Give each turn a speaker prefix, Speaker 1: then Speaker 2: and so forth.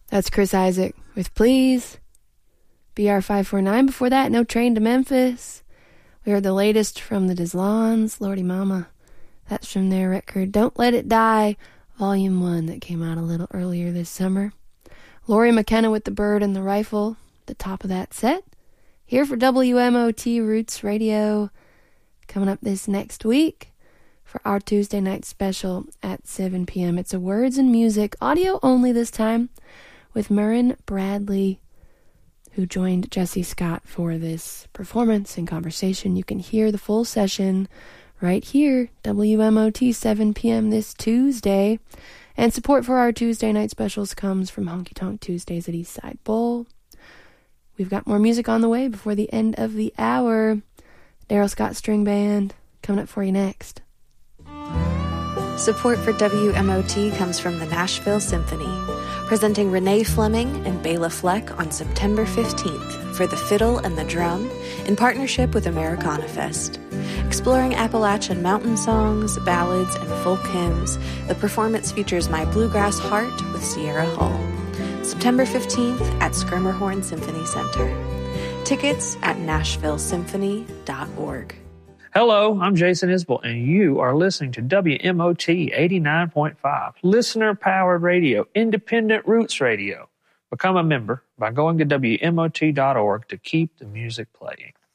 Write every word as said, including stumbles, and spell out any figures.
Speaker 1: That's Chris Isaac with Please. B R five forty-nine before that, No Train to Memphis. We heard the latest from the Deslons, Lordy Mama. That's from their record Don't Let It Die, Volume one, that came out a little earlier this summer. Lori McKenna with The Bird and the Rifle, the top of that set. Here for W M O T Roots Radio, coming up this next week for our Tuesday night special at seven p.m. It's a Words and Music, audio only this time, with Murrin Bradley, who joined Jesse Scott for this performance and conversation. You can hear the full session right here, W M O T, seven p.m. this Tuesday. And support for our Tuesday night specials comes from Honky Tonk Tuesdays at Eastside Bowl. We've got more music on the way before the end of the hour. Daryl Scott String Band coming up for you next.
Speaker 2: Support for W M O T comes from the Nashville Symphony, presenting Renee Fleming and Bela Fleck on September fifteenth for the fiddle and the drum in partnership with Americana Fest. Exploring Appalachian mountain songs, ballads, and folk hymns, the performance features My Bluegrass Heart with Sierra Hull. September fifteenth at Schermerhorn Symphony Center. Tickets at nashville symphony dot org.
Speaker 3: Hello, I'm Jason Isbell, and you are listening to W M O T eighty-nine point five, listener-powered radio, independent roots radio. Become a member by going to W M O T dot org to keep the music playing.